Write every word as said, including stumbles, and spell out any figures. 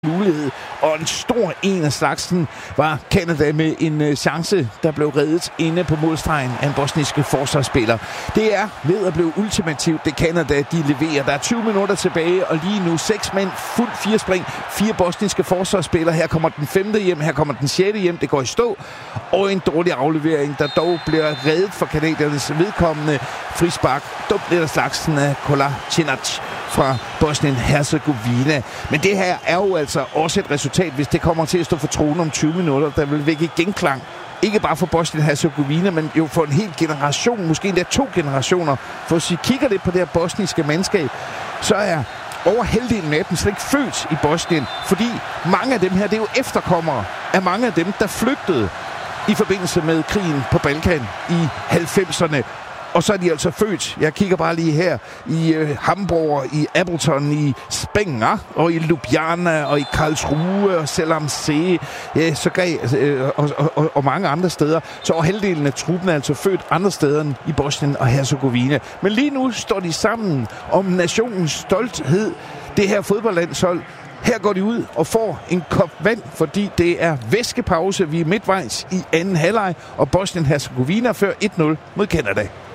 mulighed, og en stor en af slagsen var Canada med en uh, chance, der blev reddet inde på målstregen af en bosniske forsvarsspiller. Det er ved at blive ultimativt, det Canada, de leverer. Der er tyve minutter tilbage, og lige nu seks mænd, fuldt fire spring, fire bosniske forsvarsspillere. Her kommer den femte hjem, her kommer den sjette hjem, det går i stå, og en dårlig aflevering, der dog bliver reddet for kanadiernes vedkommende frispark. Dumt lidt af slagsen af Kolasinac fra Bosnien-Herzegovina. Men det her er jo altså også et resultat, hvis det kommer til at stå for tronen om tyve minutter, der vil vække genklang. Ikke bare for Bosnien-Herzegovina, men jo for en hel generation, måske endda to generationer. For hvis vi kigger lidt på det her bosniske mandskab, så er over halvdelen af dem slet ikke født i Bosnien, fordi mange af dem her, det er jo efterkommere af mange af dem, der flygtede i forbindelse med krigen på Balkan i halvfemserne. Og så er de altså født, jeg kigger bare lige her, i øh, Hamburg, i Appleton, i Spenger, og i Ljubljana, og i Karlsruhe, og Selamse, ja, så gav, øh, og, og, og mange andre steder. Så over halvdelen af truppen er altså født andre steder end i Bosnien og Herzegovina. Men lige nu står de sammen om nationens stolthed, det her fodboldlandshold. Her går de ud og får en kop vand, fordi det er væskepause. Vi er midtvejs i anden halvleg, og Bosnien-Herzegovina fører et nul mod Canada.